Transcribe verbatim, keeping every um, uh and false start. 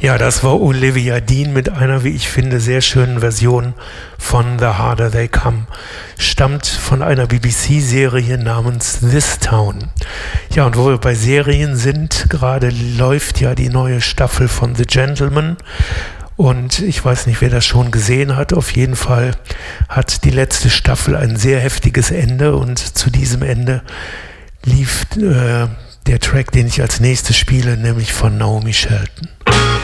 Ja, das war Olivia Dean mit einer, wie ich finde, sehr schönen Version von The Harder They Come. Stammt von einer B B C-Serie namens This Town. Ja, und wo wir bei Serien sind, gerade läuft ja die neue Staffel von The Gentleman. Und ich weiß nicht, wer das schon gesehen hat. Auf jeden Fall hat die letzte Staffel ein sehr heftiges Ende. Und zu diesem Ende lief äh, der Track, den ich als nächstes spiele, nämlich von Naomi Shelton.